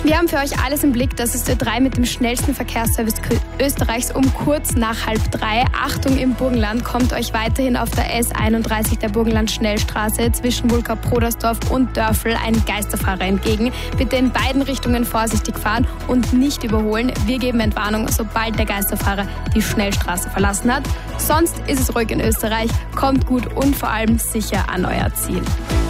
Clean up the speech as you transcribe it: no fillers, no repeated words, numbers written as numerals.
Wir haben für euch alles im Blick. Das ist Ö3 mit dem schnellsten Verkehrsservice Österreichs um kurz nach 2:30. Achtung, im Burgenland kommt euch weiterhin auf der S31 der Burgenland-Schnellstraße zwischen Wulka-Prodersdorf und Dörfl ein Geisterfahrer entgegen. Bitte in beiden Richtungen vorsichtig fahren und nicht überholen. Wir geben Entwarnung, sobald der Geisterfahrer die Schnellstraße verlassen hat. Sonst ist es ruhig in Österreich. Kommt gut und vor allem sicher an euer Ziel.